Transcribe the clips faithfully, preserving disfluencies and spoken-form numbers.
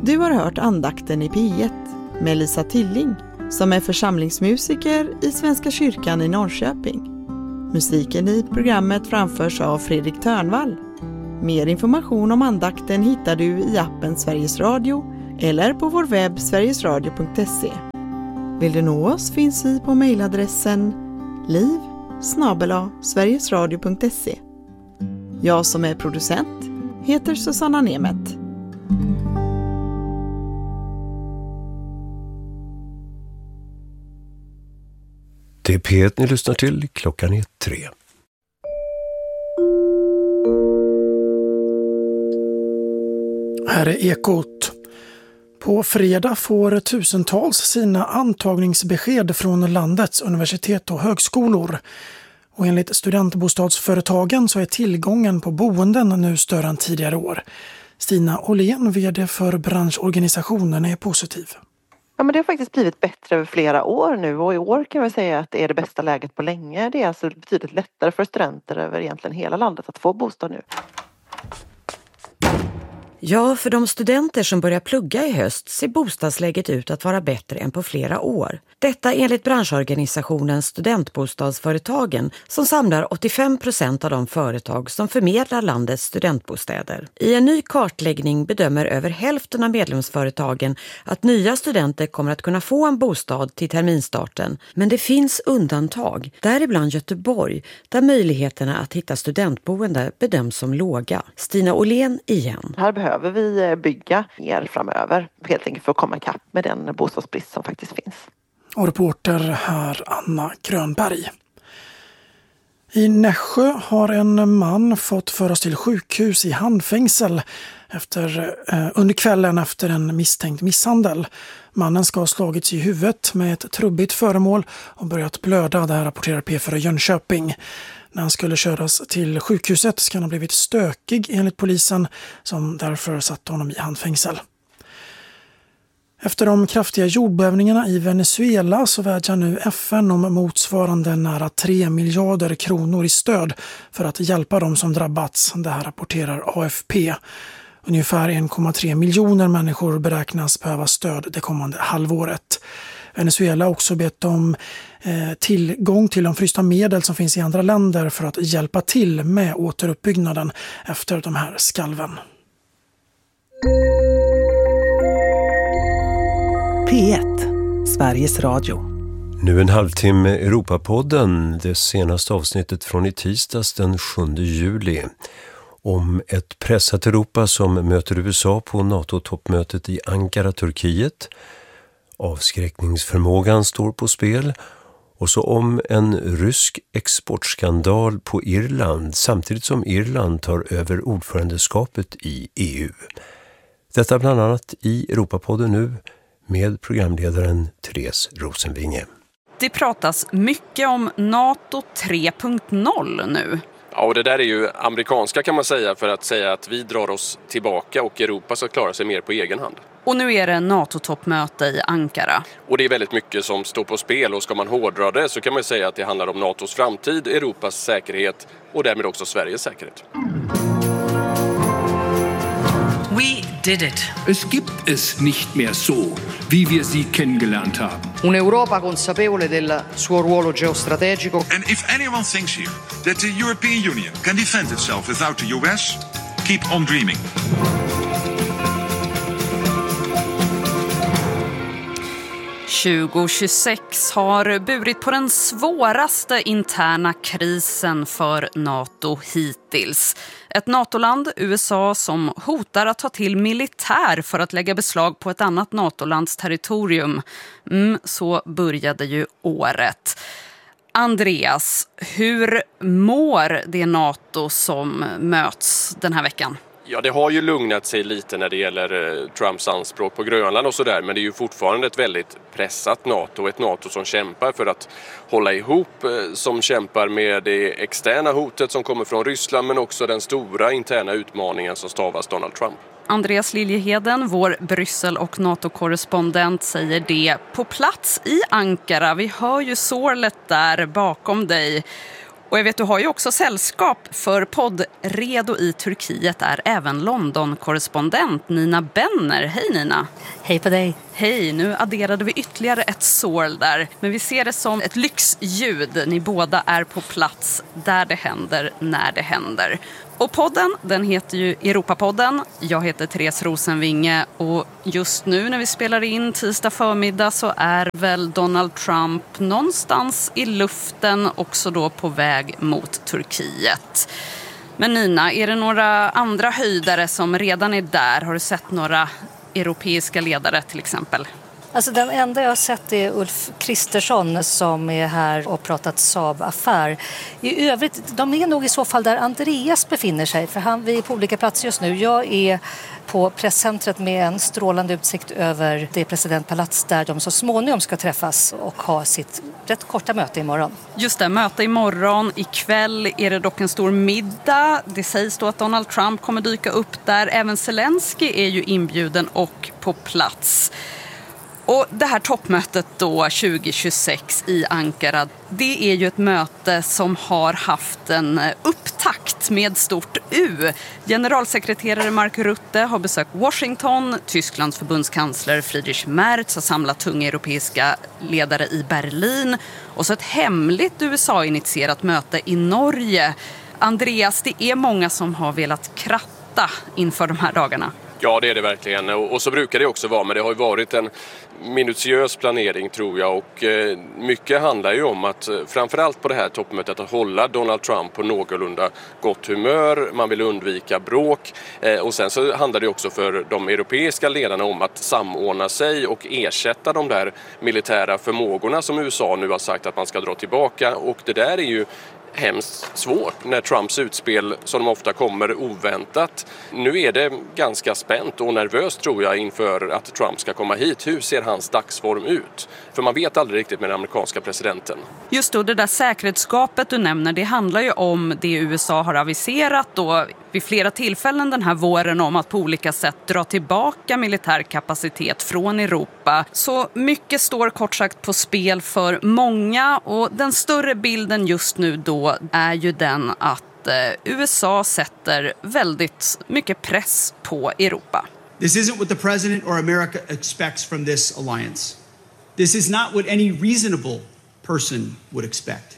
Du har hört andakten i P ett med Lisa Tilling som är församlingsmusiker i Svenska kyrkan i Norrköping. Musiken i programmet framförs av Fredrik Törnvall. Mer information om andakten hittar du i appen Sveriges Radio eller på vår webb sverigesradio punkt se. Vill du nå oss finns vi på mejladressen liv snabel-a sverigesradio punkt se. Jag som är producent heter Susanna Nemet. Det är P ett ni lyssnar till, klockan är tre. Här är Ekot. På fredag får tusentals sina antagningsbesked från landets universitet och högskolor. Och enligt studentbostadsföretagen så är tillgången på boenden nu större än tidigare år. Stina Åhlén, vd för branschorganisationen, är positiv. Ja, men det har faktiskt blivit bättre över flera år nu och i år kan vi säga att det är det bästa läget på länge. Det är alltså betydligt lättare för studenter över egentligen hela landet att få bostad nu. Ja, för de studenter som börjar plugga i höst ser bostadsläget ut att vara bättre än på flera år. Detta enligt branschorganisationen Studentbostadsföretagen som samlar åttiofem procent av de företag som förmedlar landets studentbostäder. I en ny kartläggning bedömer över hälften av medlemsföretagen att nya studenter kommer att kunna få en bostad till terminstarten. Men det finns undantag, däribland Göteborg, där möjligheterna att hitta studentboende bedöms som låga. Stina Åhlén igen. Här behöver vi bygga mer framöver, helt enkelt för att komma ikapp med den bostadsbrist som faktiskt finns. Och reporter här Anna Grönberg. I Nässjö har en man fått föras till sjukhus i handfängsel efter, eh, under kvällen efter en misstänkt misshandel. Mannen ska ha slagits i huvudet med ett trubbigt föremål och börjat blöda, det här rapporterar P fyra Jönköping. När han skulle köras till sjukhuset ska han ha blivit stökig enligt polisen som därför satte honom i handfängsel. Efter de kraftiga jordbävningarna i Venezuela så vädjar nu F N om motsvarande nära tre miljarder kronor i stöd för att hjälpa dem som drabbats. Det här rapporterar A F P. Ungefär en komma tre miljoner människor beräknas behöva stöd det kommande halvåret. Venezuela har också bett om eh, tillgång till de frysta medel som finns i andra länder för att hjälpa till med återuppbyggnaden efter de här skalven. P ett, Sveriges Radio. Nu en halvtimme Europapodden, det senaste avsnittet från i tisdags den sjunde juli. Om ett pressat Europa som möter U S A på NATO-toppmötet i Ankara, Turkiet. Avskräckningsförmågan står på spel. Och så om en rysk exportskandal på Irland samtidigt som Irland tar över ordförandeskapet i E U. Detta bland annat i Europapodden nu med programledaren Therese Rosenvinge. Det pratas mycket om NATO tre punkt noll nu. Ja, och det där är ju amerikanska kan man säga för att säga att vi drar oss tillbaka och Europa ska klara sig mer på egen hand. Och nu är det NATO-toppmöte i Ankara. Och det är väldigt mycket som står på spel och ska man hårdra det så kan man säga att det handlar om NATOs framtid, Europas säkerhet och därmed också Sveriges säkerhet. We did it. Es gibt es nicht mehr so, wie wir sie kennengelernt haben. Un'Europa consapevole del suo ruolo geostrategico. And if anyone thinks here that the European Union can defend itself without the U S, keep on dreaming. tjugo tjugosex har burit på den svåraste interna krisen för NATO hittills. Ett NATO-land, U S A, som hotar att ta till militär för att lägga beslag på ett annat NATO-lands territorium. Mm, så började ju året. Andreas, hur mår det NATO som möts den här veckan? Ja, det har ju lugnat sig lite när det gäller Trumps anspråk på Grönland och sådär. Men det är ju fortfarande ett väldigt pressat NATO. Ett NATO som kämpar för att hålla ihop. Som kämpar med det externa hotet som kommer från Ryssland. Men också den stora interna utmaningen som stavas Donald Trump. Andreas Liljeheden, vår Bryssel- och NATO-korrespondent, säger det på plats i Ankara. Vi hör ju sorlet där bakom dig. Och jag vet, du har ju också sällskap, för poddredo i Turkiet är även London-korrespondent Nina Benner. Hej Nina! Hej på dig! Hej, nu adderade vi ytterligare ett sorl där. Men vi ser det som ett lyxljud. Ni båda är på plats där det händer, när det händer. Och podden, den heter ju Europapodden. Jag heter Therese Rosenvinge och just nu när vi spelar in tisdag förmiddag så är väl Donald Trump någonstans i luften, också då på väg mot Turkiet. Men Nina, är det några andra höjdare som redan är där? Har du sett några europeiska ledare till exempel? Alltså den enda jag har sett är Ulf Kristersson som är här och pratat Saab-affär. I övrigt, de är nog i så fall där Andreas befinner sig, för han, vi är på olika platser just nu. Jag är på presscentret med en strålande utsikt över det presidentpalats där de så småningom ska träffas och ha sitt rätt korta möte imorgon. Just det, möte imorgon. Ikväll är det dock en stor middag. Det sägs då att Donald Trump kommer dyka upp där. Även Zelensky är ju inbjuden och på plats. Och det här toppmötet då tjugo tjugosex i Ankara, det är ju ett möte som har haft en upptakt med stort U. Generalsekreterare Mark Rutte har besökt Washington, Tysklands förbundskansler Friedrich Merz har samlat tunga europeiska ledare i Berlin och så ett hemligt U S A-initierat möte i Norge. Andreas, det är många som har velat kratta inför de här dagarna. Ja, det är det verkligen. Och, och så brukar det också vara, men det har ju varit en minutiös planering tror jag. Och eh, mycket handlar ju om att, framförallt på det här toppmötet, att hålla Donald Trump på någorlunda gott humör. Man vill undvika bråk. Eh, och sen så handlar det också för de europeiska ledarna om att samordna sig och ersätta de där militära förmågorna som U S A nu har sagt att man ska dra tillbaka. Och det där är ju hemskt svårt när Trumps utspel, som de ofta kommer oväntat. Nu är det ganska spänt och nervöst tror jag inför att Trump ska komma hit. Hur ser hans dagsform ut? För man vet aldrig riktigt med den amerikanska presidenten. Just då, det där säkerhetsskapet du nämner, det handlar ju om det U S A har aviserat då vid flera tillfällen den här våren om att på olika sätt dra tillbaka militär kapacitet från Europa. Så mycket står kort sagt på spel för många, och den större bilden just nu då är ju den att eh, U S A sätter väldigt mycket press på Europa. This isn't what the president or America expects from this alliance. This is not what any reasonable person would expect.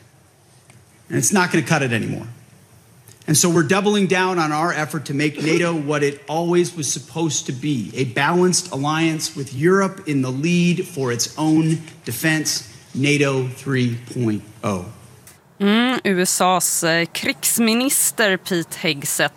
And it's not going to cut it anymore. And so we're doubling down on our effort to make NATO what it always was supposed to be, a balanced alliance with Europe in the lead for its own defense, NATO three point oh. Mm, U S A:s eh, krigsminister Pete Hegseth.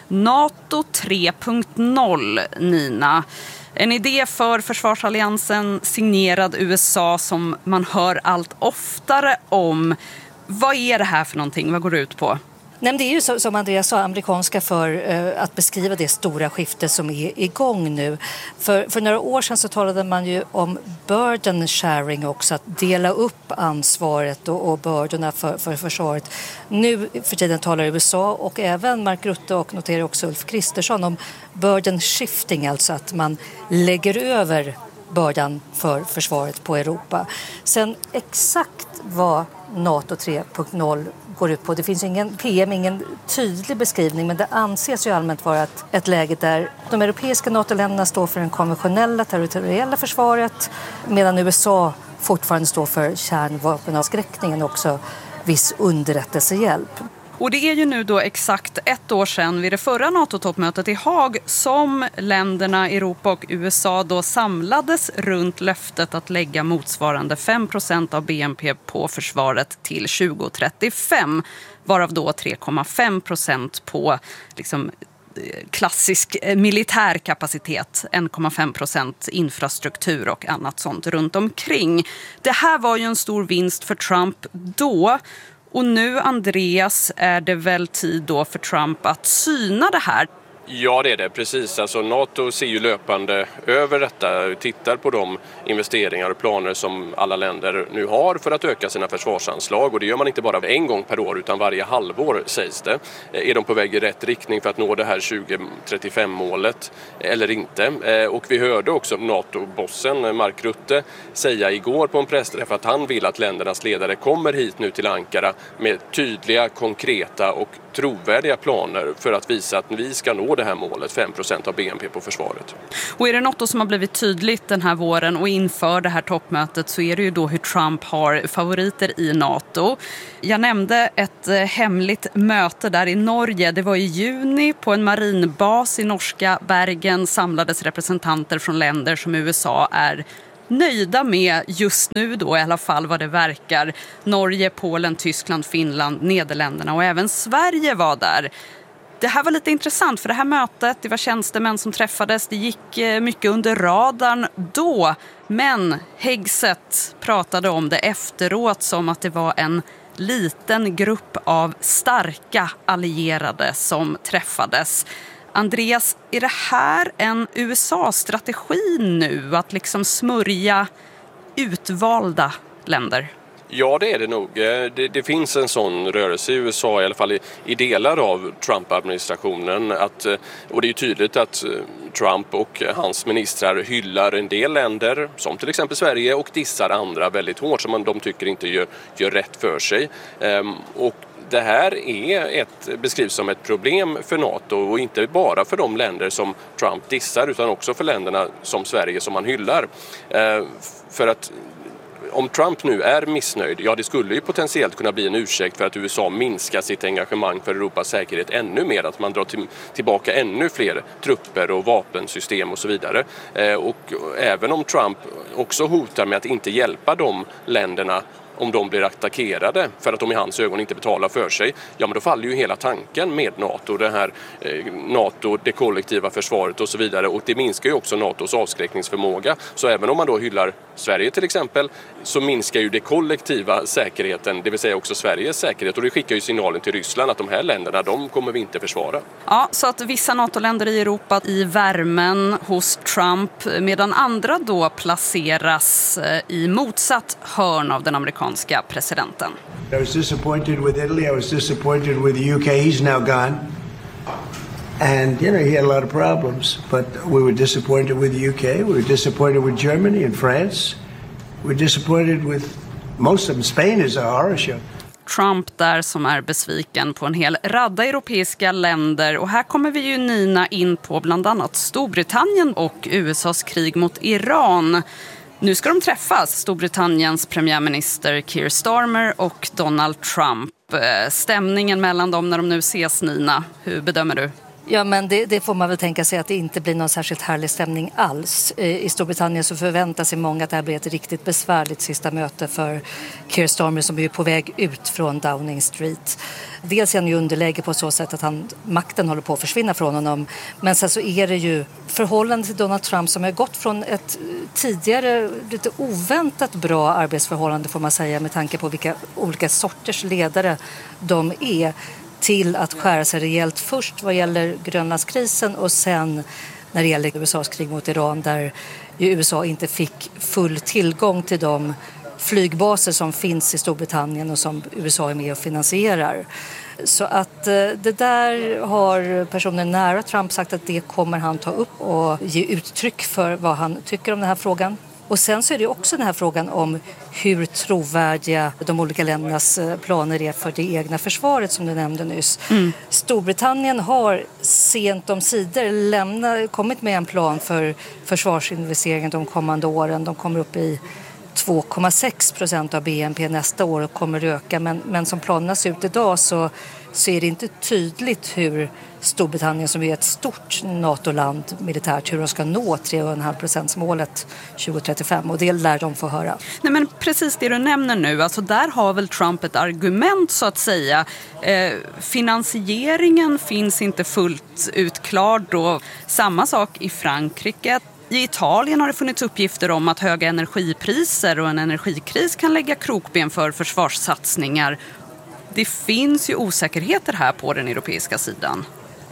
NATO tre punkt noll, Nina. En idé för försvarsalliansen signerad U S A som man hör allt oftare om. Vad är det här för någonting? Vad går det ut på? Nej, men det är ju så, som Andreas sa, amerikanska för eh, att beskriva det stora skifte som är igång nu. För, för några år sedan så talade man ju om burden sharing också, att dela upp ansvaret och, och bördorna för, för försvaret. Nu för tiden talar U S A och även Mark Rutte och noterar också Ulf Kristersson om burden shifting, alltså att man lägger över bördan för försvaret på Europa. Sen exakt vad NATO tre punkt noll går ut på. Det finns ingen P M, ingen tydlig beskrivning, men det anses ju allmänt vara ett, ett läge där de europeiska NATO-länderna står för den konventionella territoriella försvaret, medan U S A fortfarande står för kärnvapenavskräckningen och också viss underrättelsehjälp. Och det är ju nu då exakt ett år sedan vid det förra NATO-toppmötet i Haag som länderna Europa och U S A då samlades runt löftet att lägga motsvarande fem procent av B N P på försvaret till tjugo trettiofem, varav då tre komma fem procent på liksom klassisk militär kapacitet, en komma fem procent infrastruktur och annat sånt runt omkring. Det här var ju en stor vinst för Trump då. Och nu, Andreas, är det väl tid då för Trump att syna det här. Ja, det är det. Precis. Alltså, NATO ser ju löpande över detta, tittar på de investeringar och planer som alla länder nu har för att öka sina försvarsanslag. Och det gör man inte bara en gång per år utan varje halvår, sägs det. Är de på väg i rätt riktning för att nå det här tjugo trettiofem-målet eller inte? Och vi hörde också NATO-bossen Mark Rutte säga igår på en pressträff att han vill att ländernas ledare kommer hit nu till Ankara med tydliga, konkreta och trovärdiga planer för att visa att vi ska nå det här målet, fem procent av B N P på försvaret. Och är det något som har blivit tydligt den här våren och inför det här toppmötet så är det ju då hur Trump har favoriter i NATO. Jag nämnde ett hemligt möte där i Norge. Det var i juni på en marinbas i norska Bergen samlades representanter från länder som U S A är nöjda med just nu då i alla fall vad det verkar. Norge, Polen, Tyskland, Finland, Nederländerna och även Sverige var där. Det här var lite intressant för det här mötet, det var tjänstemän som träffades, det gick mycket under radarn då. Men Hegseth pratade om det efteråt som att det var en liten grupp av starka allierade som träffades. Andreas, är det här en U S A-strategi nu att liksom smörja utvalda länder? Ja, det är det nog. Det, det finns en sån rörelse i U S A, i alla fall i, i delar av Trump-administrationen. Att, och det är ju tydligt att Trump och hans ministrar hyllar en del länder, som till exempel Sverige, och dissar andra väldigt hårt som man, de tycker inte gör, gör rätt för sig. Ehm, och det här är ett, beskrivs som ett problem för NATO och inte bara för de länder som Trump dissar utan också för länderna som Sverige som man hyllar. Ehm, för att om Trump nu är missnöjd, ja det skulle ju potentiellt kunna bli en ursäkt för att U S A minskar sitt engagemang för Europas säkerhet ännu mer, att man drar till, tillbaka ännu fler trupper och vapensystem och så vidare. Eh, och även om Trump också hotar med att inte hjälpa de länderna om de blir attackerade för att de i hans ögon inte betalar för sig, ja men då faller ju hela tanken med NATO, det här eh, NATO, det kollektiva försvaret och så vidare, och det minskar ju också NATOs avskräckningsförmåga. Så även om man då hyllar Sverige till exempel så minskar ju det kollektiva säkerheten, det vill säga också Sveriges säkerhet, och det skickar ju signalen till Ryssland att de här länderna, de kommer vi inte försvara. Ja, så att vissa NATO-länder i Europa i värmen hos Trump medan andra då placeras i motsatt hörn av den amerikanska presidenten. I was disappointed with Italy. I was disappointed with the U K. He's now gone. And, you know, he had a lot of problems. But we were disappointed with the U K. We were disappointed with Germany and France. We were disappointed with most of them. Spain is a horror show. Trump där som är besviken på en hel radda europeiska länder. Och här kommer vi ju, Nina, in på bland annat Storbritannien och U S A:s krig mot Iran. Nu ska de träffas, Storbritanniens premiärminister Keir Starmer och Donald Trump. Stämningen mellan dem när de nu ses, Nina, hur bedömer du? Ja, men det, det får man väl tänka sig att det inte blir någon särskilt härlig stämning alls. I Storbritannien så förväntar sig många att det här blir ett riktigt besvärligt sista möte för Keir Starmer som är på väg ut från Downing Street. Dels är han ju underläge på så sätt att han, makten håller på att försvinna från honom. Men sen så är det ju förhållandet till Donald Trump som har gått från ett tidigare lite oväntat bra arbetsförhållande får man säga med tanke på vilka olika sorters ledare de är, till att skära sig rejält först vad gäller Grönlandskrisen och sen när det gäller U S A:s krig mot Iran där ju U S A inte fick full tillgång till de flygbaser som finns i Storbritannien och som U S A är med och finansierar. Så att det där har personer nära Trump sagt att det kommer han ta upp och ge uttryck för vad han tycker om den här frågan. Och sen så är det också den här frågan om hur trovärdiga de olika ländernas planer är för det egna försvaret som du nämnde nyss. Mm. Storbritannien har sent om sidor lämnat, kommit med en plan för försvarsinvesteringen de kommande åren. De kommer upp i två komma sex procent av B N P nästa år och kommer öka. Men, men som planerna ser ut idag så, så är det inte tydligt hur Storbritannien, som är ett stort NATO-land militärt, hur de ska nå tre komma fem procent-målet tjugo trettiofem. Och det lär de få höra. Nej, men precis det du nämner nu, alltså där har väl Trump ett argument så att säga. Eh, finansieringen finns inte fullt utklar då. Samma sak i Frankrike. I Italien har det funnits uppgifter om att höga energipriser och en energikris kan lägga krokben för försvarssatsningar. Det finns ju osäkerheter här på den europeiska sidan.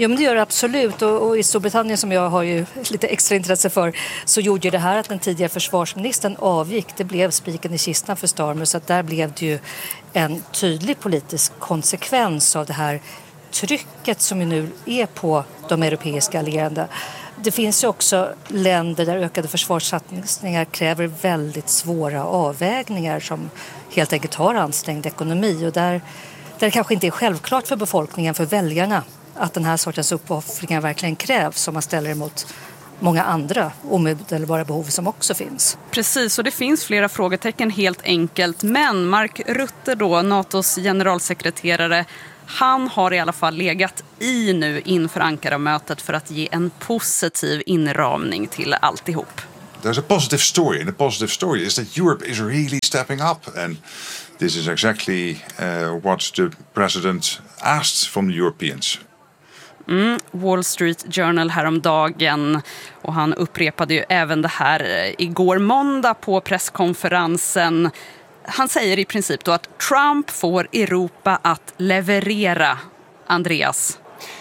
Jo, men det gör det absolut. Och, och i Storbritannien, som jag har ju lite extra intresse för, så gjorde det här att den tidigare försvarsministern avgick. Det blev spiken i kistan för Starmer, så att där blev det ju en tydlig politisk konsekvens av det här trycket som ju nu är på de europeiska allierade. Det finns ju också länder där ökade försvarssatsningar kräver väldigt svåra avvägningar som helt enkelt har ansträngd ekonomi, och där, där det kanske inte är självklart för befolkningen, för väljarna, att den här sortens uppoffringar verkligen krävs om man ställer emot många andra omedelbara behov som också finns. Precis, och det finns flera frågetecken helt enkelt. Men Mark Rutte då, NATOs generalsekreterare, han har i alla fall legat i nu inför Ankara-mötet för att ge en positiv inramning till alltihop. There's a positive story, and the positive story is that Europe is really stepping up, and this is exactly uh, what the president asked from the Europeans. Mm, Wall Street Journal häromdagen, och han upprepade ju även det här igår måndag på presskonferensen. Han säger i princip då att Trump får Europa att leverera. Andreas?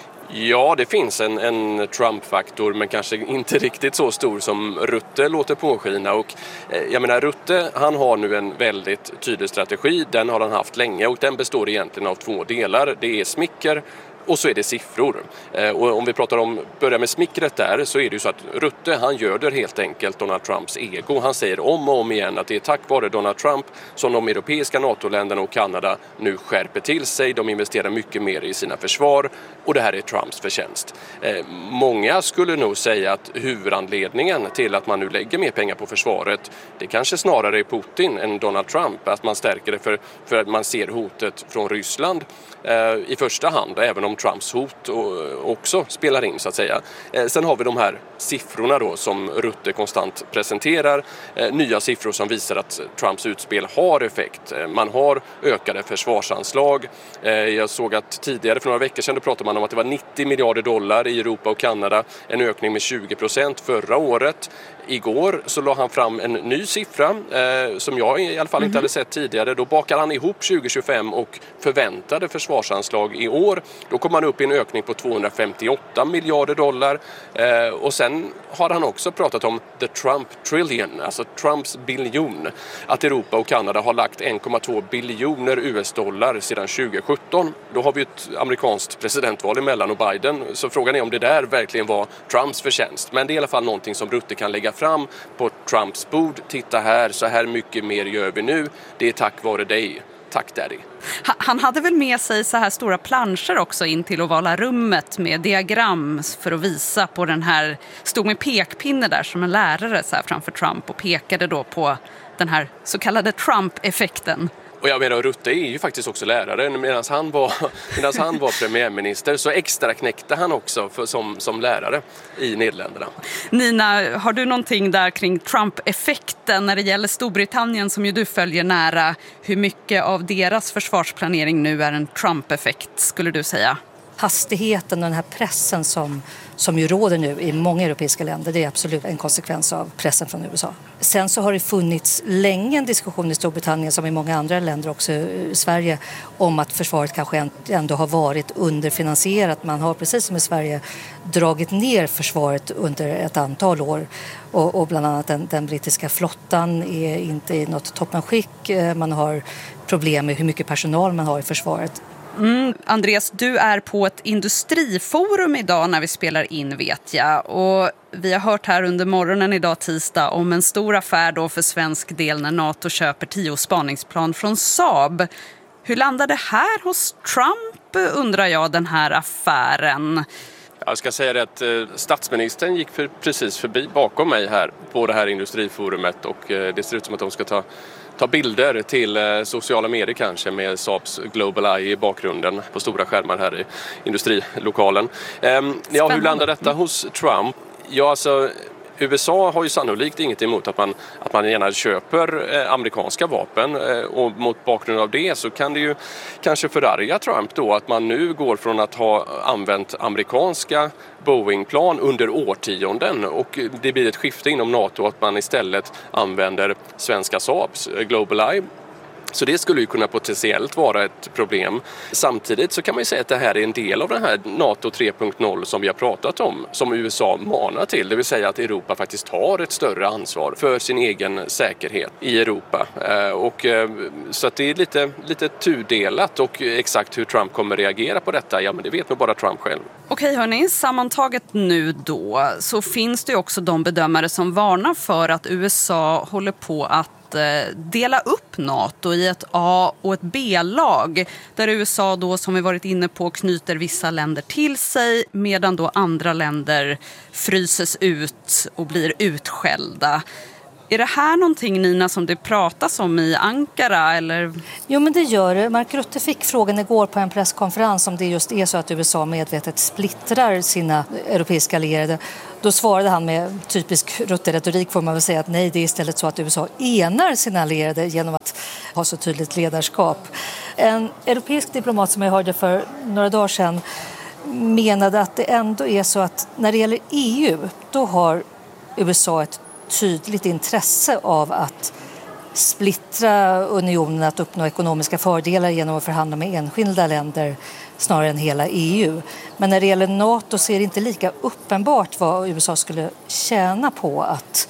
Ja, det finns en, en Trump-faktor, men kanske inte riktigt så stor som Rutte låter påskina. Och, eh, jag menar, Rutte, han har nu en väldigt tydlig strategi. Den har han haft länge, och den består egentligen av två delar. Det är smicker och så är det siffror. Eh, och om vi pratar om, börjar med smickret där, så är det ju så att Rutte, han göder helt enkelt Donald Trumps ego. Han säger om och om igen att det är tack vare Donald Trump som de europeiska NATO-länderna och Kanada nu skärper till sig. De investerar mycket mer i sina försvar, och det här är Trumps förtjänst. Eh, många skulle nog säga att huvudanledningen till att man nu lägger mer pengar på försvaret, det kanske snarare är Putin än Donald Trump. Att man stärker det för, för att man ser hotet från Ryssland eh, i första hand, även om Trumps hot också spelar in så att säga. Sen har vi de här siffrorna då som Rutte konstant presenterar. Nya siffror som visar att Trumps utspel har effekt. Man har ökade försvarsanslag. Jag såg att tidigare för några veckor sedan då pratade man om att det var nittio miljarder dollar i Europa och Kanada. En ökning med tjugo procent förra året. Igår så la han fram en ny siffra eh, som jag i alla fall inte hade sett tidigare. Då bakar han ihop tjugo tjugofem och förväntade försvarsanslag i år. Då kommer man upp i en ökning på tvåhundrafemtioåtta miljarder dollar. Eh, och sen har han också pratat om the Trump trillion, alltså Trumps biljon. Att Europa och Kanada har lagt en komma två biljoner U S-dollar sedan tjugo sjutton. Då har vi ett amerikanskt presidentval emellan och Biden. Så frågan är om det där verkligen var Trumps förtjänst. Men det är i alla fall någonting som Rutte kan lägga fram på Trumps bord. Titta här, så här mycket mer gör vi nu. Det är tack vare dig. Tack, Daddy. Han hade väl med sig så här stora planscher också in till ovala rummet med diagram för att visa på den här, stod med pekpinne där som en lärare så här framför Trump och pekade då på den här så kallade Trump-effekten. Och jag menar, Rutte är ju faktiskt också lärare. Medan han var, medan han var premiärminister så extra knäckte han också för, som, som lärare i Nederländerna. Nina, har du någonting där kring Trump-effekten när det gäller Storbritannien som ju du följer nära? Hur mycket av deras försvarsplanering nu är en Trump-effekt, skulle du säga? Hastigheten och den här pressen som, som ju råder nu i många europeiska länder, det är absolut en konsekvens av pressen från U S A. Sen så har det funnits länge en diskussion i Storbritannien som i många andra länder, också i Sverige, om att försvaret kanske ändå har varit underfinansierat. Man har precis som i Sverige dragit ner försvaret under ett antal år. Och, och bland annat den, den brittiska flottan är inte i något toppenskick. Man har problem med hur mycket personal man har i försvaret. Mm, Andreas, du är på ett industriforum idag när vi spelar in, vet jag. Och vi har hört här under morgonen idag tisdag om en stor affär då för svensk del när NATO köper tio spaningsplan från Saab. Hur landade det här hos Trump, undrar jag, den här affären? Jag ska säga det att eh, statsministern gick för, precis förbi bakom mig här på det här industriforumet, och eh, det ser ut som att de ska ta ta bilder till eh, sociala medier kanske med Saabs Global Eye i bakgrunden på stora skärmar här i industrilokalen. Eh, ja, hur landar detta hos Trump? Ja, alltså U S A har ju sannolikt inget emot att man, att man gärna köper eh, amerikanska vapen, eh, och mot bakgrund av det så kan det ju kanske förarga Trump då att man nu går från att ha använt amerikanska Boeing-plan under årtionden, och det blir ett skifte inom NATO att man istället använder svenska Saabs Global Eye. Så det skulle ju kunna potentiellt vara ett problem. Samtidigt så kan man ju säga att det här är en del av den här NATO tre punkt noll som vi har pratat om, som U S A manar till. Det vill säga att Europa faktiskt har ett större ansvar för sin egen säkerhet i Europa. Och, så att det är lite, lite tudelat, och exakt hur Trump kommer reagera på detta, ja men det vet nog bara Trump själv. Okej hörni, sammantaget nu då så finns det också de bedömare som varnar för att U S A håller på att dela upp NATO i ett A- och ett B-lag, där U S A då, som vi varit inne på, knyter vissa länder till sig medan då andra länder fryses ut och blir utskällda. Är det här någonting, Nina, som det pratas om i Ankara? Eller? Jo, men det gör det. Mark Rutte fick frågan igår på en presskonferens om det just är så att U S A medvetet splittrar sina europeiska allierade. Då svarade han med typisk Rutte-retorik, får man väl säga, att nej, det är istället så att U S A enar sina allierade genom att ha så tydligt ledarskap. En europeisk diplomat som jag hörde för några dagar sedan menade att det ändå är så att när det gäller E U, då har U S A ett tydligt intresse av att splittra unionen, att uppnå ekonomiska fördelar genom att förhandla med enskilda länder snarare än hela E U. Men när det gäller NATO så är det inte lika uppenbart vad U S A skulle tjäna på att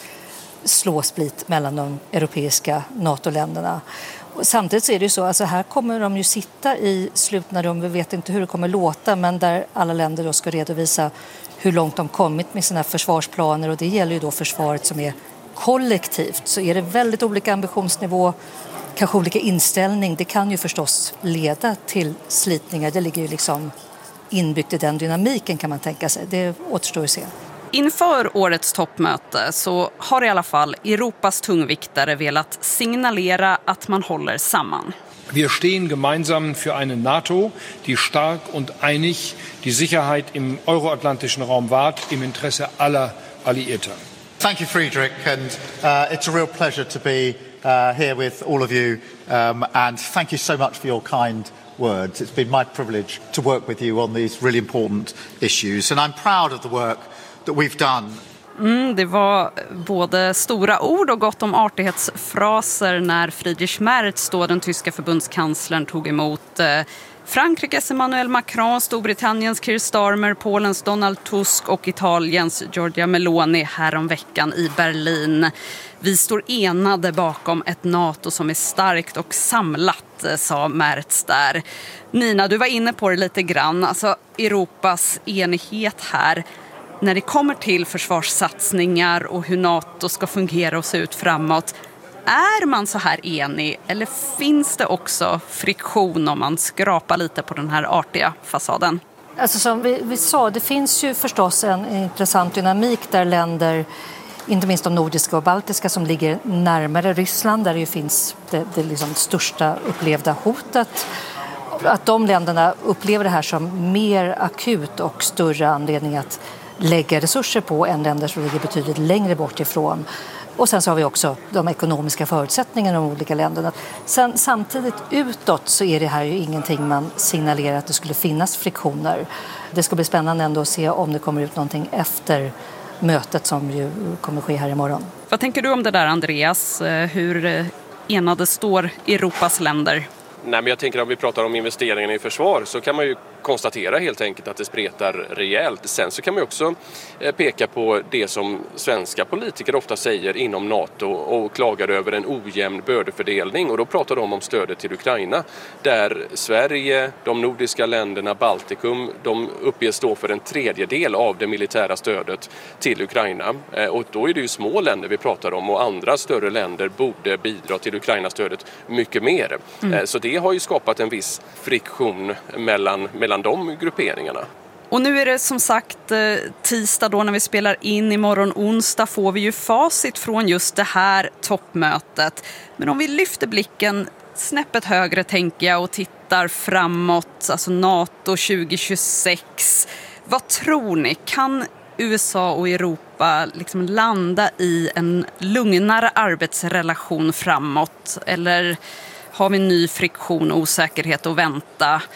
slå split mellan de europeiska NATO-länderna. Och samtidigt så är det ju så, alltså här kommer de ju sitta i slutna rum, vi vet inte hur det kommer låta, men där alla länder då ska redovisa hur långt de kommit med sina försvarsplaner, och det gäller ju då försvaret som är kollektivt. Så är det väldigt olika ambitionsnivå, kanske olika inställning, det kan ju förstås leda till slitningar. Det ligger ju liksom inbyggt i den dynamiken, kan man tänka sig. Det återstår att se. Inför årets toppmöte så har i alla fall Europas tungviktare velat signalera att man håller samman. Wir stehen gemeinsam für eine NATO, die stark und einig die Sicherheit im euroatlantischen Raum wahrt, im Intresse aller Alliierter. Thank you, Friedrich, and uh, it's a real pleasure to be uh, here with all of you, um, and thank you so much for your kind words. It's been my privilege to work with you on these really important issues, and I'm proud of the work that we've done. Mm, det var både stora ord och gott om artighetsfraser när Friedrich Merz, då den tyska förbundskanslern, tog emot eh, Frankrikes Emmanuel Macron, Storbritanniens Keir Starmer, Polens Donald Tusk och Italiens Giorgia Meloni häromveckan i Berlin. Vi står enade bakom ett NATO som är starkt och samlat, sa Merz där. Nina, du var inne på det lite grann, alltså Europas enighet här. När det kommer till försvarssatsningar och hur NATO ska fungera och se ut framåt, är man så här enig eller finns det också friktion om man skrapar lite på den här artiga fasaden? Alltså som vi, vi sa, det finns ju förstås en intressant dynamik där länder, inte minst de nordiska och baltiska som ligger närmare Ryssland, där det ju finns det, det liksom största upplevda hotet, att de länderna upplever det här som mer akut och större anledning att lägga resurser på än länder som ligger betydligt längre bort ifrån. Och sen så har vi också de ekonomiska förutsättningarna i de olika länderna. Sen, samtidigt utåt så är det här ju ingenting man signalerar att det skulle finnas friktioner. Det ska bli spännande ändå att se om det kommer ut någonting efter mötet som ju kommer ske här imorgon. Vad tänker du om det där, Andreas? Hur enade står Europas länder? Nej, men jag tänker om vi pratar om investeringarna i försvar så kan man ju konstatera helt enkelt att det spretar rejält. Sen så kan man också peka på det som svenska politiker ofta säger inom NATO och klagar över en ojämn bördefördelning, och då pratar de om stödet till Ukraina där Sverige, de nordiska länderna, Baltikum, de uppges stå för en tredjedel av det militära stödet till Ukraina, och då är det ju små länder vi pratar om, och andra större länder borde bidra till Ukraina-stödet mycket mer. Mm. Så det har ju skapat en viss friktion mellan mellan de grupperingarna. Och nu är det som sagt tisdag då när vi spelar in. Imorgon onsdag får vi ju facit från just det här toppmötet. Men om vi lyfter blicken snäppet högre, tänker jag, och tittar framåt, alltså NATO tjugo tjugosex. Vad tror ni? Kan U S A och Europa liksom landa i en lugnare arbetsrelation framåt? Eller har vi ny friktion och osäkerhet att vänta?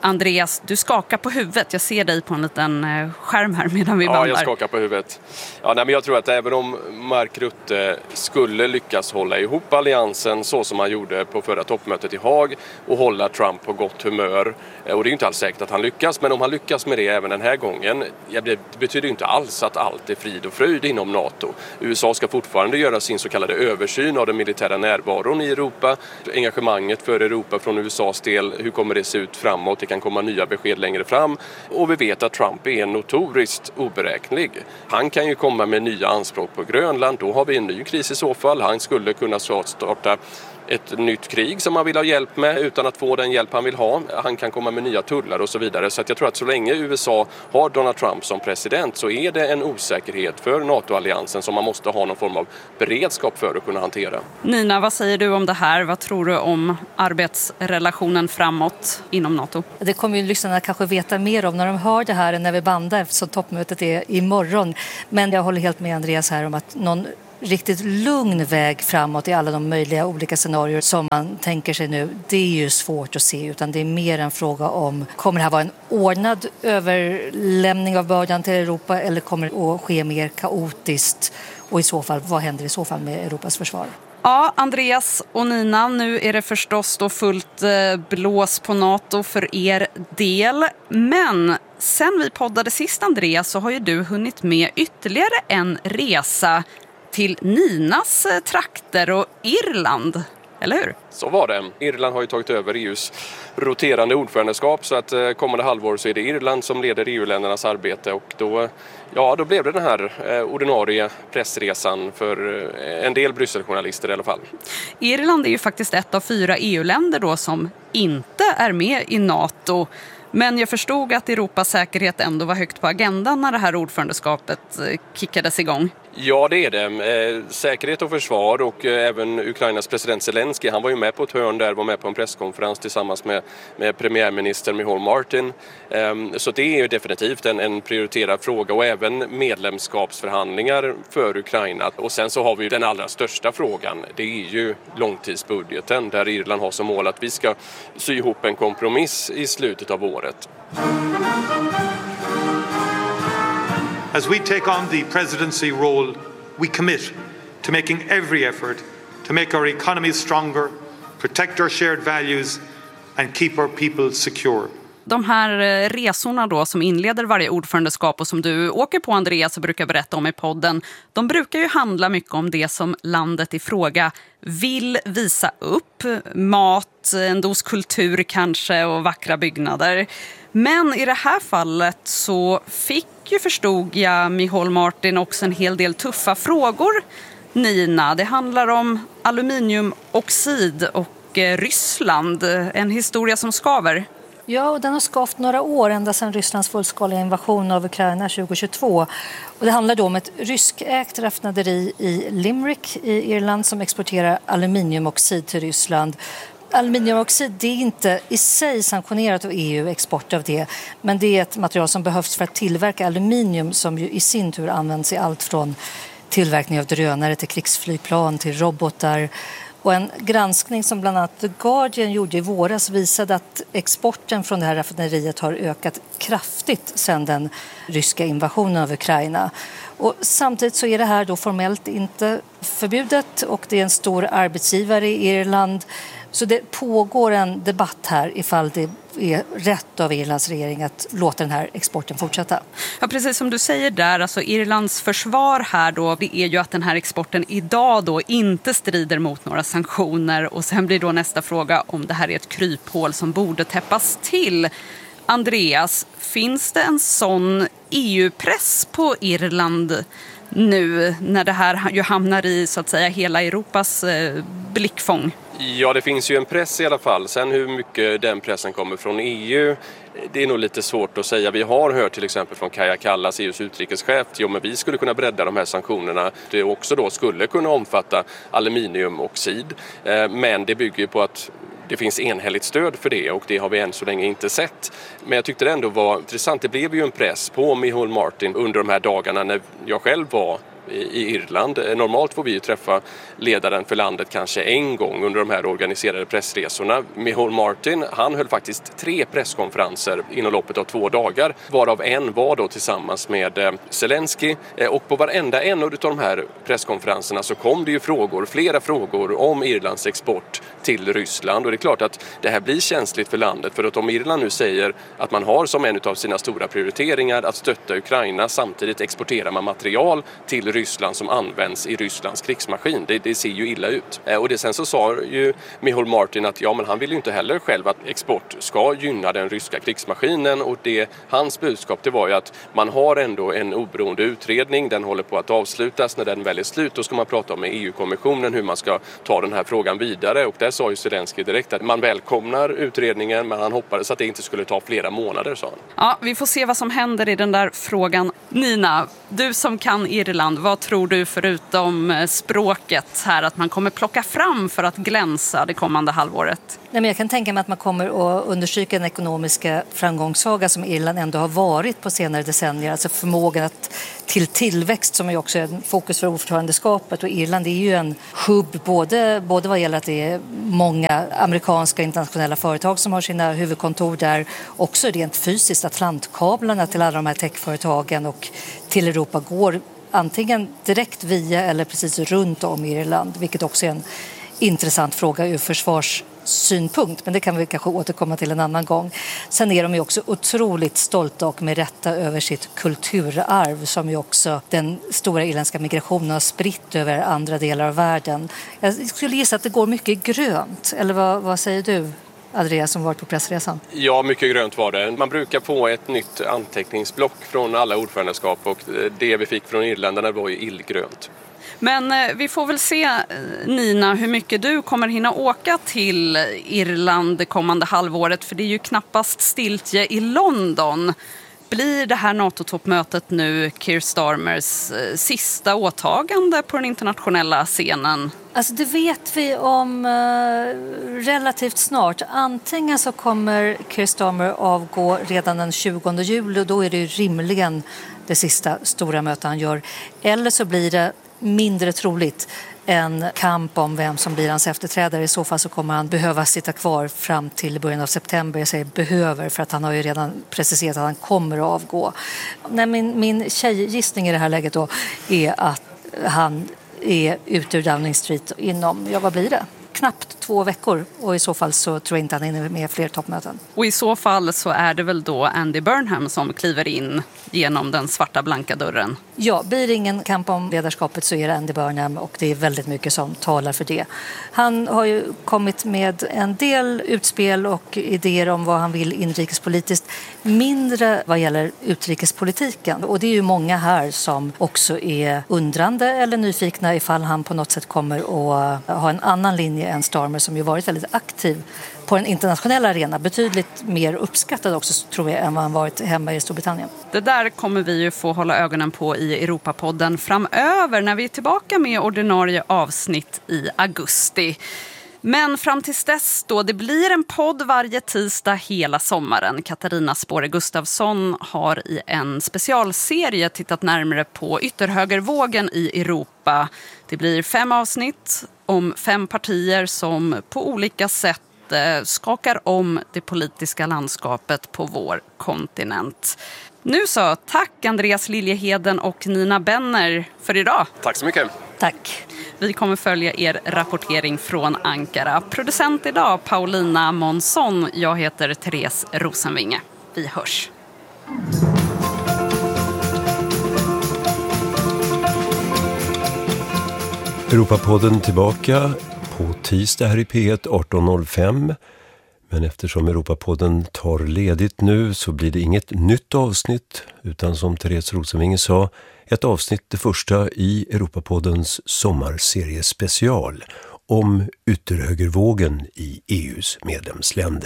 Andreas, du skakar på huvudet. Jag ser dig på en liten skärm här medan vi bandar. Ja, jag skakar på huvudet. Ja, nej, men jag tror att även om Mark Rutte skulle lyckas hålla ihop alliansen så som han gjorde på förra toppmötet i Haag och hålla Trump på gott humör, och det är ju inte alls säkert att han lyckas, men om han lyckas med det även den här gången, det betyder ju inte alls att allt är frid och fröjd inom NATO. U S A ska fortfarande göra sin så kallade översyn av den militära närvaron i Europa. Engagemanget för Europa från U S A:s del, hur kommer det se ut framåt? Det kan komma nya besked längre fram. Och vi vet att Trump är notoriskt oberäknelig. Han kan ju komma med nya anspråk på Grönland. Då har vi en ny kris i så fall. Han skulle kunna starta ett nytt krig som han vill ha hjälp med utan att få den hjälp han vill ha. Han kan komma med nya tullar och så vidare. Så att jag tror att så länge U S A har Donald Trump som president så är det en osäkerhet för NATO-alliansen som man måste ha någon form av beredskap för att kunna hantera. Nina, vad säger du om det här? Vad tror du om arbetsrelationen framåt inom NATO? Det kommer ju lyssnarna kanske veta mer om när de hör det här än när vi bandar eftersom toppmötet är imorgon. Men jag håller helt med Andreas här om att någon riktigt lugn väg framåt i alla de möjliga olika scenarier som man tänker sig nu, det är ju svårt att se, utan det är mer en fråga om kommer det här vara en ordnad överlämning av bördan till Europa eller kommer det att ske mer kaotiskt, och i så fall, vad händer i så fall med Europas försvar? Ja, Andreas och Nina, nu är det förstås då fullt blås på NATO för er del. Men sen vi poddade sist, Andreas, så har ju du hunnit med ytterligare en resa till Ninas trakter och Irland, eller hur? Så var det. Irland har ju tagit över E U:s roterande ordförandeskap, så att kommande halvår så är det Irland som leder E U-ländernas arbete, och då, ja, då blev det den här ordinarie pressresan för en del Brysseljournalister i alla fall. Irland är ju faktiskt ett av fyra E U-länder då som inte är med i NATO. Men jag förstod att Europas säkerhet ändå var högt på agendan när det här ordförandeskapet kickades igång. Ja, det är det. Eh, säkerhet och försvar, och eh, även Ukrainas president Zelensky, han var ju med på ett hörn där, var med på en presskonferens tillsammans med, med premiärminister Michal Martin. Eh, så det är ju definitivt en, en prioriterad fråga, och även medlemskapsförhandlingar för Ukraina. Och sen så har vi ju den allra största frågan, det är ju långtidsbudgeten, där Irland har som mål att vi ska sy ihop en kompromiss i slutet av året. As we take on the presidency role, we commit to making every effort to make our economies stronger, protect our shared values and keep our people secure. De här resorna då som inleder varje ordförandeskap och som du åker på, Andreas, och brukar berätta om i podden, de brukar ju handla mycket om det som landet i fråga vill visa upp. Mat, en dos kultur kanske och vackra byggnader. Men i det här fallet så fick ju, förstod jag, Michal Martin också en hel del tuffa frågor. Nina, det handlar om aluminiumoxid och Ryssland, en historia som skaver. Ja, och den har skavt några år ända sedan Rysslands fullskaliga invasion av Ukraina tjugohundratjugotvå. Och det handlar då om ett ryskägt raffinaderi i Limerick i Irland som exporterar aluminiumoxid till Ryssland. Aluminiumoxid, det är inte i sig sanktionerat av E U, export av det, men det är ett material som behövs för att tillverka aluminium som ju i sin tur används i allt från tillverkning av drönare till krigsflygplan till robotar. Och en granskning som bland annat The Guardian gjorde i våras visade att exporten från det här raffinaderiet har ökat kraftigt sedan den ryska invasionen av Ukraina. Och samtidigt så är det här då formellt inte förbjudet, och det är en stor arbetsgivare i Irland. Så det pågår en debatt här ifall det är rätt av Irlands regering att låta den här exporten fortsätta. Ja, precis som du säger där, alltså Irlands försvar här då, det är ju att den här exporten idag då inte strider mot några sanktioner, och sen blir då nästa fråga om det här är ett kryphål som borde täppas till. Andreas, finns det en sån E U-press på Irland nu när det här ju hamnar i så att säga hela Europas eh, blickfång? Ja, det finns ju en press i alla fall. Sen hur mycket den pressen kommer från E U, det är nog lite svårt att säga. Vi har hört till exempel från Kaja Kallas, E U:s utrikeschef, jo, men vi skulle kunna bredda de här sanktionerna. Det också då skulle kunna omfatta aluminiumoxid. Eh, men det bygger på att det finns enhälligt stöd för det, och det har vi än så länge inte sett. Men jag tyckte det ändå var intressant. Det blev ju en press på Michal Martin under de här dagarna när jag själv var i Irland. Normalt får vi ju träffa ledaren för landet kanske en gång under de här organiserade pressresorna. Micheál Martin, han höll faktiskt tre presskonferenser inom loppet av två dagar, varav en var då tillsammans med Zelensky. Och på varenda en av de här presskonferenserna så kom det ju frågor, flera frågor om Irlands export till Ryssland. Och det är klart att det här blir känsligt för landet, för att om Irland nu säger att man har som en av sina stora prioriteringar att stötta Ukraina, samtidigt exporterar man material till Ryssland som används i Rysslands krigsmaskin. Det, det ser ju illa ut. Och det, sen så sa ju Micheál Martin att ja, men han vill ju inte heller själv att export ska gynna den ryska krigsmaskinen, och det, hans budskap det var ju att man har ändå en oberoende utredning, den håller på att avslutas. När den väl är slut då ska man prata med E U-kommissionen hur man ska ta den här frågan vidare, och där sa ju Zelensky direkt att man välkomnar utredningen, men han hoppades att det inte skulle ta flera månader, sa han. Ja, vi får se vad som händer i den där frågan. Nina, du som kan Irland, vad tror du förutom språket här att man kommer plocka fram för att glänsa det kommande halvåret? Nej, men jag kan tänka mig att man kommer att undersöka den ekonomiska framgångssaga som Irland ändå har varit på senare decennier. Alltså förmågan att, till tillväxt som är också en fokus för ordförandeskapet. Och Irland är ju en hubb både, både vad gäller att det är många amerikanska internationella företag som har sina huvudkontor där. Också rent fysiskt, atlantkablarna till alla de här techföretagen och till Europa går antingen direkt via eller precis runt om Irland. Vilket också är en intressant fråga ur försvarssynpunkt, men det kan vi kanske återkomma till en annan gång. Sen är de ju också otroligt stolta och med rätta över sitt kulturarv som ju också den stora irländska migrationen har spritt över andra delar av världen. Jag skulle gissa att det går mycket grönt, eller vad, vad säger du? Andreas som varit på pressresan. Ja, mycket grönt var det. Man brukar få ett nytt anteckningsblock från alla ordförandeskap, och det vi fick från irländarna var ju illgrönt. Men vi får väl se, Nina, hur mycket du kommer hinna åka till Irland det kommande halvåret, för det är ju knappast stiltje i London. Blir det här NATO-toppmötet nu Keir Starmers sista åtagande på den internationella scenen? Alltså det vet vi om uh, relativt snart. Antingen så kommer Keir Starmer avgå redan den tjugonde juli, och då är det ju rimligen det sista stora mötet han gör. Eller så blir det mindre troligt en kamp om vem som blir hans efterträdare. I så fall så kommer han behöva sitta kvar fram till början av september. Jag säger behöver, för att han har ju redan preciserat att han kommer att avgå. Nej, min, min tjejgissning i det här läget då är att han är ute ur Downing Street inom, ja vad blir det? Knappt två veckor, och i så fall så tror jag inte han är med fler toppmöten. Och i så fall så är det väl då Andy Burnham som kliver in genom den svarta blanka dörren? Ja, blir det ingen kamp om ledarskapet så är det Andy Burnham, och det är väldigt mycket som talar för det. Han har ju kommit med en del utspel och idéer om vad han vill inrikespolitiskt, mindre vad gäller utrikespolitiken. Och det är ju många här som också är undrande eller nyfikna ifall han på något sätt kommer att ha en annan linje än Starmer, som ju varit väldigt aktiv på den internationella arena, betydligt mer uppskattad också tror jag än vad han varit hemma i Storbritannien. Det där kommer vi ju få hålla ögonen på i Europapodden framöver när vi är tillbaka med ordinarie avsnitt i augusti. Men fram tills dess då, det blir en podd varje tisdag hela sommaren. Katarina Spåre Gustafsson har i en specialserie tittat närmare på ytterhögervågen i Europa. Det blir fem avsnitt om fem partier som på olika sätt skakar om det politiska landskapet på vår kontinent. Nu så, tack Andreas Liljeheden och Nina Benner för idag. Tack så mycket. Tack. Vi kommer följa er rapportering från Ankara. Producent idag Paulina Månsson. Jag heter Therese Rosenvinge. Vi hörs. Europapodden tillbaka på tisdag här i P ett arton noll fem. Men eftersom Europapodden tar ledigt nu så blir det inget nytt avsnitt, utan som Therese Rosenvinge sa, ett avsnitt det första i Europapoddens sommarserie special om ytterhögervågen i E U:s medlemsländer.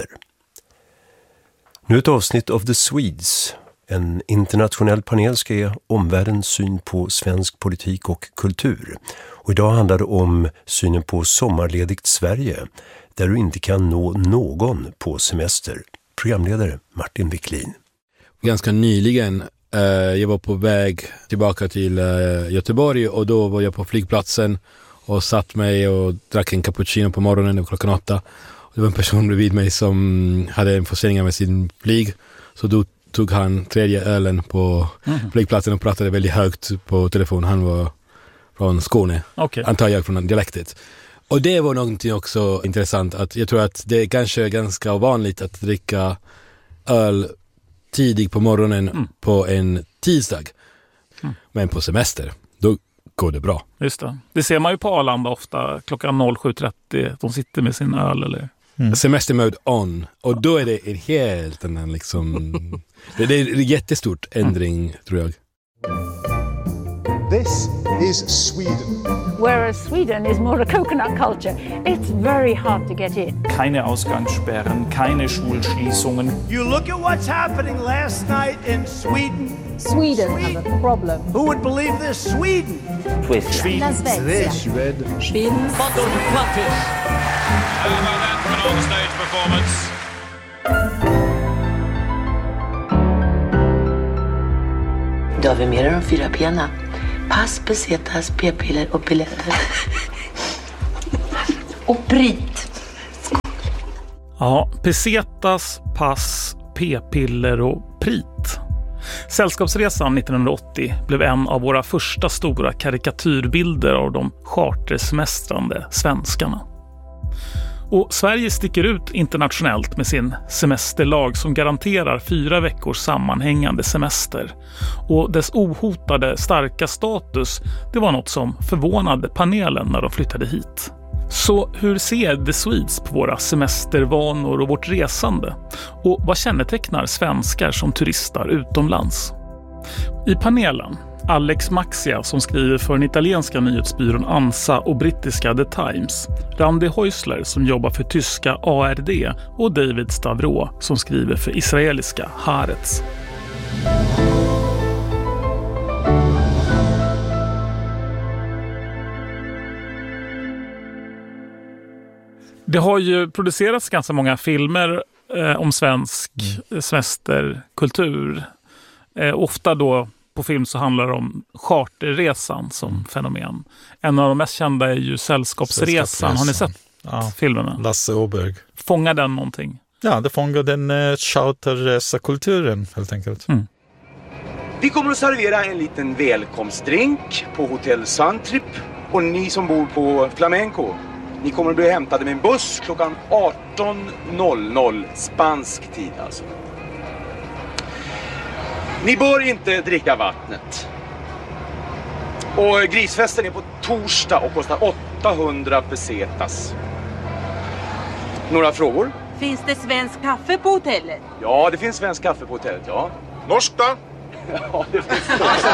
Nu ett avsnitt av The Swedes. En internationell panel ska ge omvärldens syn på svensk politik och kultur. Och idag handlar det om synen på sommarledigt Sverige, där du inte kan nå någon på semester. Programledare Martin Wiklin. Ganska nyligen Uh, jag var på väg tillbaka till uh, Göteborg och då var jag på flygplatsen och satt mig och drack en cappuccino på morgonen, det var klockan åtta. Och det var en person bredvid mig som hade en försening med sin flyg. Så då tog han tredje ölen på mm. flygplatsen och pratade väldigt högt på telefon. Han var från Skåne, okay. antar jag från dialektet. Och det var någonting också intressant. Att jag tror att det är kanske ganska vanligt att dricka öl tidigt på morgonen mm. på en tisdag. Mm. Men på semester, då går det bra. Just det. Det ser man ju på Arlanda ofta klockan sju trettio. De sitter med sin öl eller... Mm. Semestermode on. Och då är det en helt annan liksom... det, det är en jättestort ändring, mm. tror jag. This is Sweden. Whereas Sweden is more a coconut culture. It's very hard to get in. Keine Ausgangssperren, keine Schulschließungen. You look at what's happening last night in Sweden. Sweden, Sweden. has a problem. Who would believe this? Sweden. Sweden. La Svezia. Sweden. Sweden. Fantastiskt. How about that for an on-stage performance? Då har vi mer än de fyra pena. Pass, pesetas, p-piller och pilletter. Och prit. Ja, pesetas, pass, p-piller och prit. Sällskapsresan nittonhundraåttio blev en av våra första stora karikatyrbilder av de chartersemestrande svenskarna. Och Sverige sticker ut internationellt med sin semesterlag som garanterar fyra veckors sammanhängande semester. Och dess ohotade starka status, det var något som förvånade panelen när de flyttade hit. Så hur ser The Swedes på våra semestervanor och vårt resande? Och vad kännetecknar svenskar som turistar utomlands? I panelen Alex Maxia som skriver för den italienska nyhetsbyrån ANSA och brittiska The Times, Randi Häusler som jobbar för tyska A R D och David Stavro som skriver för israeliska Haaretz. Det har ju producerats ganska många filmer eh, om svensk mm. semesterkultur. Eh, ofta då på film så handlar det om charterresan som mm. fenomen. En av de mest kända är ju Sällskapsresan. Har ni sett ja. filmerna? Lasse Åberg. Fångar den någonting? Ja, det fångar den uh, charterresa-kulturen helt enkelt. Mm. Vi kommer att servera en liten välkomstdrink på Hotel Suntrip. Och ni som bor på Flamenco, ni kommer att bli hämtade med en buss klockan arton noll noll spansk tid alltså. Ni bör inte dricka vattnet. Och grisfesten är på torsdag och kostar åttahundra pesetas. Några frågor? Finns det svensk kaffe på hotellet? Ja, det finns svensk kaffe på hotellet, ja. Norsk då? Ja, det finns norsk.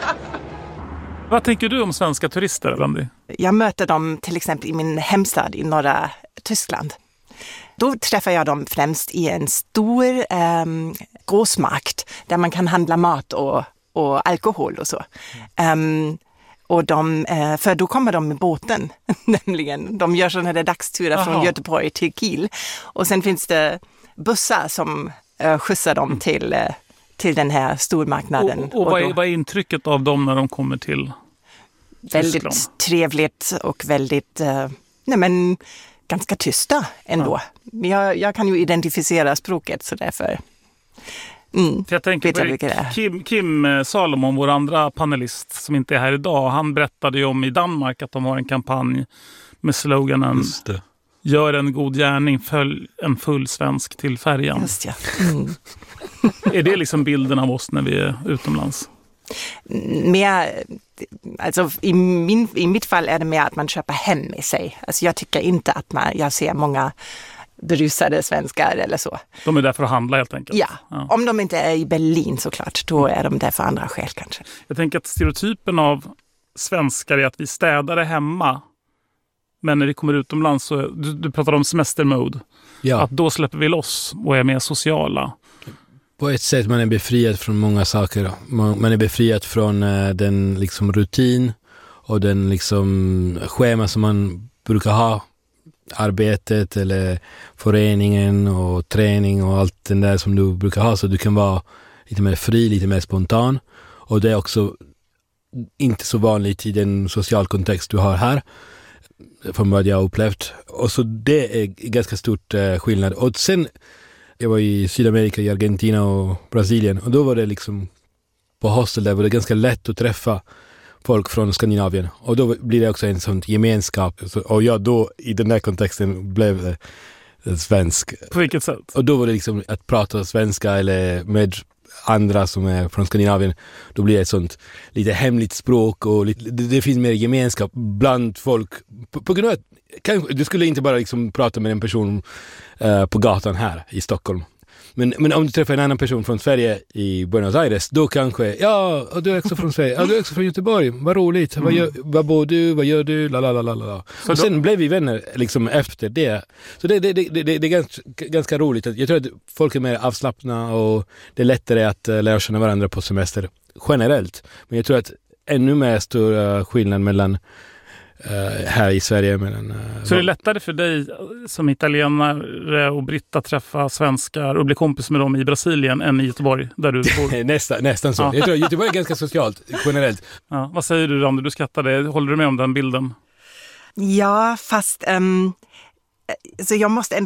Vad tänker du om svenska turister, Randi? Jag möter dem till exempel i min hemstad i norra Tyskland. Då träffar jag dem främst i en stor eh, grossmarkt där man kan handla mat och, och alkohol och så. Mm. Um, och de, eh, för då kommer de med båten, nämligen. De gör sådana där dagsturer från Göteborg till Kiel. Och sen finns det bussar som eh, skjutsar dem mm. till, eh, till den här stormarknaden. Och, och, och vad, är, vad är intrycket av dem när de kommer till Väldigt Tyskland? Trevligt och väldigt... Eh, nej men... ganska tysta ändå. Ja. Jag, jag kan ju identifiera språket så därför mm, För jag tänker vet jag på vilka det är. Kim, Kim Salomon, vår andra panelist som inte är här idag, han berättade ju om i Danmark att de har en kampanj med sloganen gör en god gärning, följ en full svensk till färjan. Just ja. Mm. Är det liksom bilden av oss när vi är utomlands? Mer, alltså i, min, i mitt fall är det mer att man köper hem med sig. Alltså jag tycker inte att man, jag ser många berusade svenskar eller så. De är där för att handla helt enkelt? Ja, ja. Om de inte är i Berlin såklart, då är de där för andra skäl kanske. Jag tänker att stereotypen av svenskar är att vi städar hemma. Men när vi kommer utomlands så, du, du pratar om semestermode. Ja. Att då släpper vi loss och är mer sociala. På ett sätt man är befriad från många saker. Man, man är befriad från uh, den liksom rutin och den liksom schema som man brukar ha. Arbetet eller föreningen och träning och allt det där som du brukar ha. Så du kan vara lite mer fri, lite mer spontan. Och det är också inte så vanligt i den social kontext du har här, från vad jag har upplevt. Och så det är ganska stort eh, skillnad. Och sen, jag var i Sydamerika, i Argentina och Brasilien, och då var det liksom på hostel där var det ganska lätt att träffa folk från Skandinavien. Och då blir det också en sån gemenskap. Och jag då, i den här kontexten, blev eh, svensk. På vilket sätt? Och då var det liksom att prata svenska eller med andra som är från Skandinavien, då blir det ett sånt lite hemligt språk och lite, det, det finns mer gemenskap bland folk på, på grund av att kanske, du skulle inte bara liksom prata med en person uh, på gatan här i Stockholm. Men, men om du träffar en annan person från Sverige i Buenos Aires, då kanske, ja, och du är också från Sverige, ja, du är också från Göteborg, vad roligt, mm. vad, gör, vad bor du, vad gör du, la la la la la. Och då... sen blev vi vänner liksom efter det. Så det, det, det, det, det är ganska, ganska roligt. Jag tror att folk är mer avslappna och det är lättare att uh, lära känna varandra på semester generellt. Men jag tror att ännu mer stor uh, skillnad mellan Uh, här i Sverige. Mellan, uh, så det är lättare för dig som italienare och britt att träffa svenskar och bli kompis med dem i Brasilien än i Göteborg där du bor? Nästa, nästan så. Ja. Jag tror att Göteborg är ganska socialt generellt. Ja. Vad säger du, Randi? Du skrattade. Håller du med om den bilden? Ja, fast um, så jag måste ändå